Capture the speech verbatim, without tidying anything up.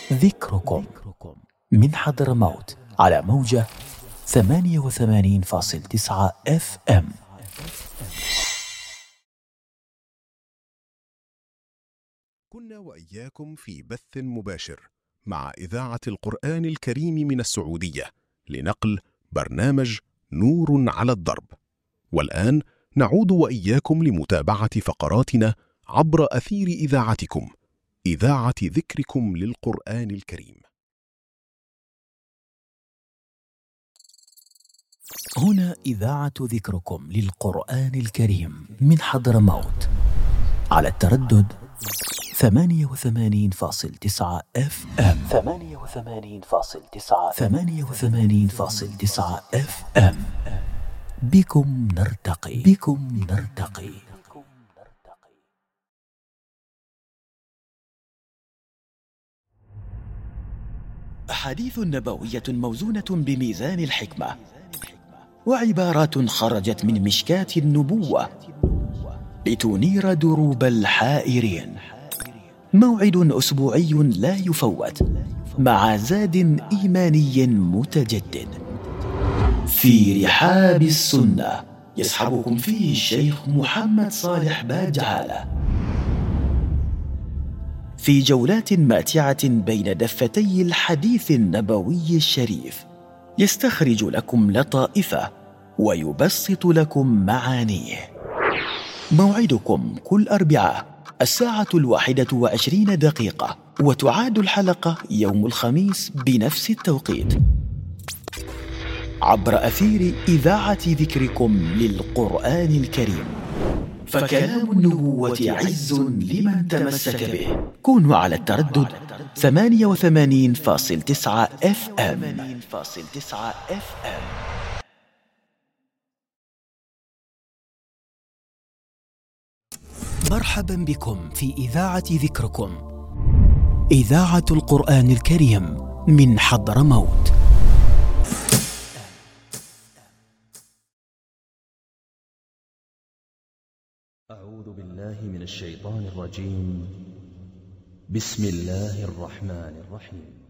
ذكركم من حضرموت على موجة ثمانية وثمانين فاصل تسعة اف ام. كنا وإياكم في بث مباشر مع إذاعة القرآن الكريم من السعودية لنقل برنامج نور على الضرب، والآن نعود وإياكم لمتابعة فقراتنا عبر أثير إذاعتكم، إذاعة ذكركم للقرآن الكريم. هنا إذاعة ذكركم للقرآن الكريم من حضرموت على التردد ثمانية وثمانين فاصل تسعة اف ام. ثمانية وثمانين فاصل تسعة ثمانية وثمانين فاصل تسعة اف ام. بكم نرتقي بكم نرتقي. أحاديث نبوية موزونة بميزان الحكمة، وعبارات خرجت من مشكاة النبوة لتنير دروب الحائرين. موعد أسبوعي لا يفوت مع زاد إيماني متجدد في رحاب السنة، يصحبكم فيه الشيخ محمد صالح باجعالة في جولات ماتعة بين دفتي الحديث النبوي الشريف، يستخرج لكم لطائفه ويبسط لكم معانيه. موعدكم كل أربعاء الساعة الواحدة وعشرين دقيقة، وتعاد الحلقة يوم الخميس بنفس التوقيت عبر أثير إذاعة ذكركم للقرآن الكريم. فكلام النبوة عز لمن تمسك به. كونوا على التردد ثمانية وثمانين فاصل تسعة اف ام. مرحبا بكم في إذاعة ذكركم، إذاعة القرآن الكريم من حضرموت. أعوذ بالله من الشيطان الرجيم. بسم الله الرحمن الرحيم.